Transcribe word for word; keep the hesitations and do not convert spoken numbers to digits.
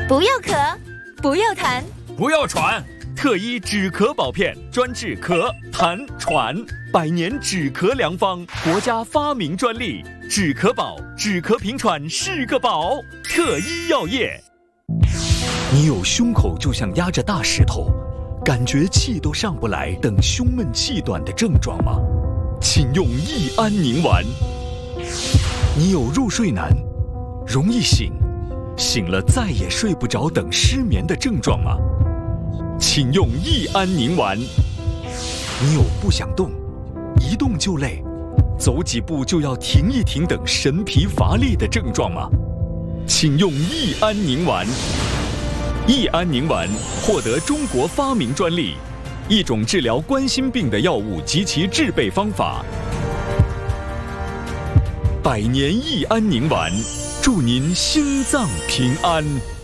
不要咳，不要痰， 不要喘。特医止咳宝片，专治咳、痰、喘，百年止咳良方，国家发明专利。止咳宝，止咳平喘是个宝。特医药业。 你有胸口就像压着大石头，感觉气都上不来，等胸闷气短的症状吗？请用益安宁丸。你有入睡难，容易醒，醒了再也睡不着等失眠的症状吗？请用益安宁丸。你有不想动，一动就累，走几步就要停一停等神疲乏力的症状吗？请用益安宁丸。益安宁丸获得中国发明专利，一种治疗冠心病的药物及其制备方法。百年益安宁丸，祝您心脏平安。